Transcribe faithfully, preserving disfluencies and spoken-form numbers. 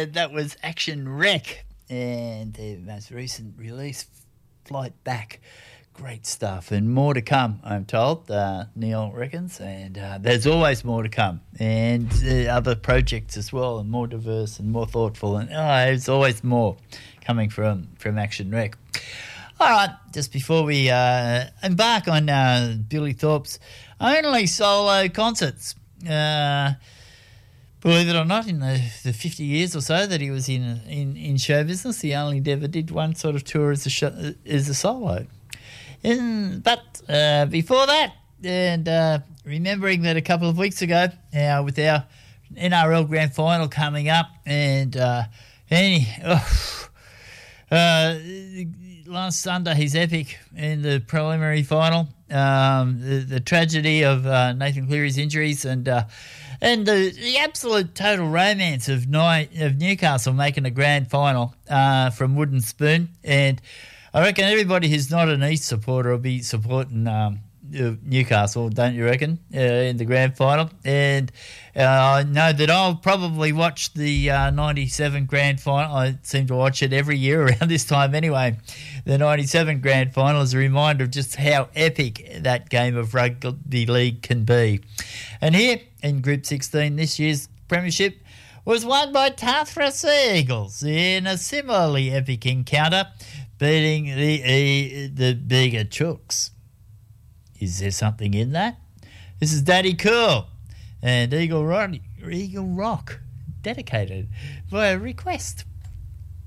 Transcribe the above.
uh, that was Action Wreck and their most recent release, Flight Back. Great stuff, and more to come, I'm told, uh, Neil reckons, and uh, there's always more to come, and uh, other projects as well, and more diverse and more thoughtful, and oh, there's always more coming from, from Action Wreck. All right, just before we uh, embark on uh, Billy Thorpe's only solo concerts, uh, believe it or not, in the, the fifty years or so that he was in in, in show business, he only ever did one sort of tour as a, show, as a solo. And, but uh, before that, and uh, remembering that a couple of weeks ago, uh, with our N R L Grand Final coming up, and uh, any, oh, uh, last Sunday he's epic in the preliminary final. Um, the, the tragedy of uh, Nathan Cleary's injuries, and uh, and the, the absolute total romance of, Ny- of Newcastle making a grand final uh, from Wooden Spoon. And I reckon everybody who's not an East supporter will be supporting um, Newcastle, don't you reckon, uh, in the grand final? And uh, I know that I'll probably watch the uh, ninety-seven grand final. I seem to watch it every year around this time anyway. The ninety-seven grand final is a reminder of just how epic that game of rugby league can be. And here in Group sixteen, this year's premiership was won by Tathra Eagles in a similarly epic encounter, beating the, uh, the bigger Chooks. Is there something in that? This is Daddy Cool and Eagle Rock, Eagle Rock, dedicated by request.